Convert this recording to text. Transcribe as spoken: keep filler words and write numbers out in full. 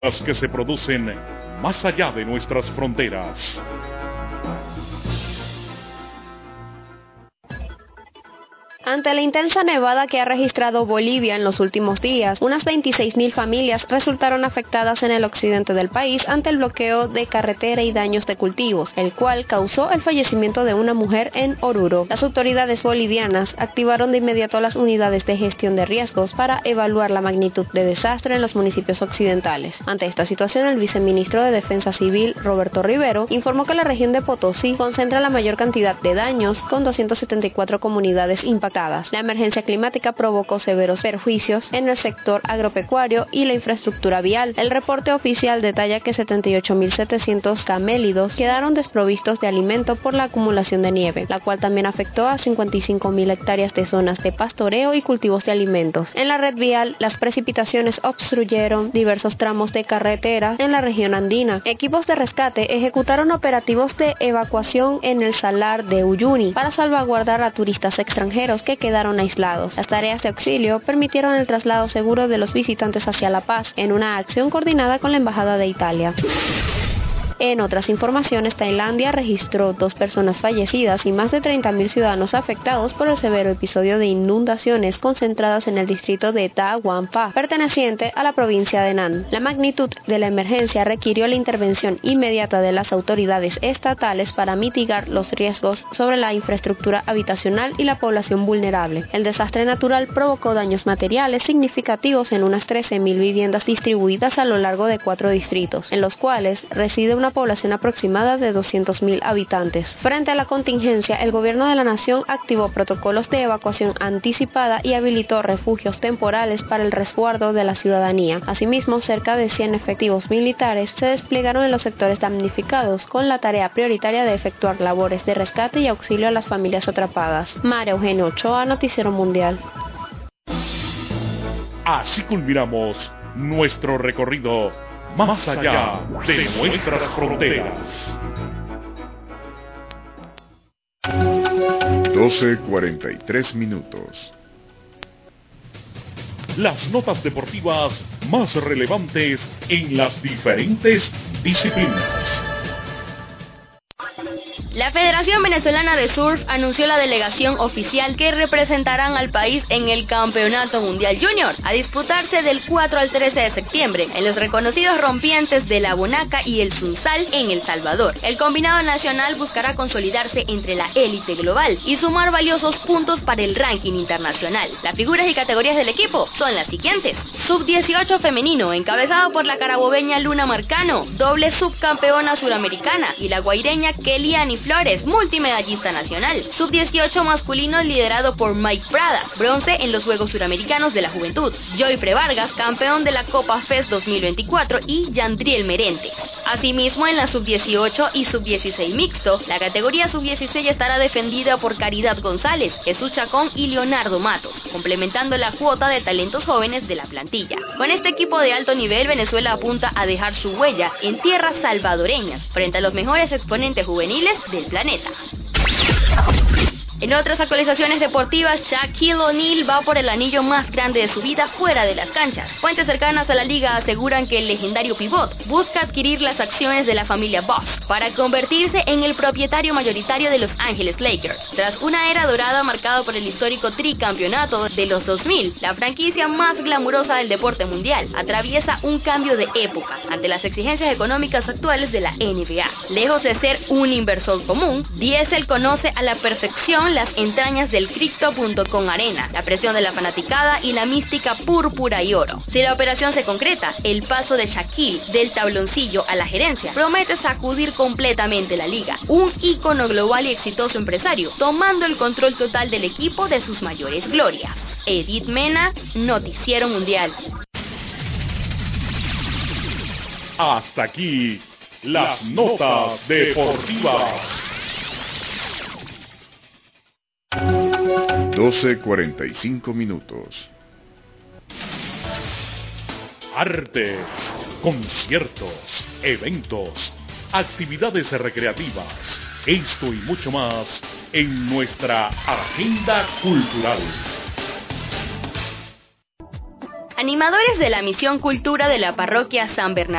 las que se producen más allá de nuestras fronteras. Ante la intensa nevada que ha registrado Bolivia en los últimos días, unas veintiséis mil familias resultaron afectadas en el occidente del país ante el bloqueo de carretera y daños de cultivos, el cual causó el fallecimiento de una mujer en Oruro. Las autoridades bolivianas activaron de inmediato las unidades de gestión de riesgos para evaluar la magnitud de desastre en los municipios occidentales. Ante esta situación, el viceministro de Defensa Civil, Roberto Rivero, informó que la región de Potosí concentra la mayor cantidad de daños, con doscientas setenta y cuatro comunidades impactadas. La emergencia climática provocó severos perjuicios en el sector agropecuario y la infraestructura vial. El reporte oficial detalla que setenta y ocho mil setecientos camélidos quedaron desprovistos de alimento por la acumulación de nieve, la cual también afectó a cincuenta y cinco mil hectáreas de zonas de pastoreo y cultivos de alimentos. En la red vial, las precipitaciones obstruyeron diversos tramos de carretera en la región andina. Equipos de rescate ejecutaron operativos de evacuación en el salar de Uyuni para salvaguardar a turistas extranjeros que quedaron aislados. Las tareas de auxilio permitieron el traslado seguro de los visitantes hacia La Paz en una acción coordinada con la Embajada de Italia. En otras informaciones, Tailandia registró dos personas fallecidas y más de treinta mil ciudadanos afectados por el severo episodio de inundaciones concentradas en el distrito de Ta Wan Pa, perteneciente a la provincia de Nan. La magnitud de la emergencia requirió la intervención inmediata de las autoridades estatales para mitigar los riesgos sobre la infraestructura habitacional y la población vulnerable. El desastre natural provocó daños materiales significativos en unas trece mil viviendas distribuidas a lo largo de cuatro distritos, en los cuales reside una población aproximada de doscientos mil habitantes. Frente a la contingencia, el gobierno de la nación activó protocolos de evacuación anticipada y habilitó refugios temporales para el resguardo de la ciudadanía. Asimismo, cerca de cien efectivos militares se desplegaron en los sectores damnificados con la tarea prioritaria de efectuar labores de rescate y auxilio a las familias atrapadas. María Eugenia Ochoa, Noticiero Mundial. Así culminamos nuestro recorrido más allá de nuestras fronteras. doce cuarenta y tres minutos. Las notas deportivas más relevantes en las diferentes disciplinas. La Federación Venezolana de Surf anunció la delegación oficial que representarán al país en el Campeonato Mundial Junior, a disputarse del cuatro al trece de septiembre en los reconocidos rompientes de La Bonaca y el Sunsal en El Salvador. El combinado nacional buscará consolidarse entre la élite global y sumar valiosos puntos para el ranking internacional. Las figuras y categorías del equipo son las siguientes: sub dieciocho femenino, encabezado por la carabobeña Luna Marcano, doble subcampeona suramericana, y la guaireña Keliani Flores, multimedallista nacional. sub dieciocho masculino, liderado por Mike Prada, bronce en los Juegos Suramericanos de la Juventud. Joyfre Vargas, campeón de la Copa Fest dos mil veinticuatro, y Yandriel Merente. Asimismo, en la sub dieciocho y sub dieciséis mixto, la categoría sub dieciséis estará defendida por Caridad González, Jesús Chacón y Leonardo Matos, complementando la cuota de talentos jóvenes de la plantilla. Con este equipo de alto nivel, Venezuela apunta a dejar su huella en tierras salvadoreñas frente a los mejores exponentes juveniles del planeta. En otras actualizaciones deportivas, Shaquille O'Neal va por el anillo más grande de su vida fuera de las canchas. Fuentes cercanas a la liga aseguran que el legendario pivot busca adquirir las acciones de la familia Boss para convertirse en el propietario mayoritario de Los Ángeles Lakers. Tras una era dorada marcada por el histórico tricampeonato de los dos mil, la franquicia más glamurosa del deporte mundial atraviesa un cambio de época ante las exigencias económicas actuales de la N B A. Lejos de ser un inversor común, Diesel conoce a la perfección las entrañas del Crypto punto com Arena, la presión de la fanaticada y la mística púrpura y oro. Si la operación se concreta, el paso de Shaquille del tabloncillo a la gerencia promete sacudir completamente la liga. Un ícono global y exitoso empresario, tomando el control total del equipo de sus mayores glorias. Edith Mena, Noticiero Mundial. Hasta aquí las notas deportivas. doce cuarenta y cinco minutos. Arte, conciertos, eventos, actividades recreativas, esto y mucho más en nuestra agenda cultural. Animadores de la Misión Cultura de la Parroquia San Bernardo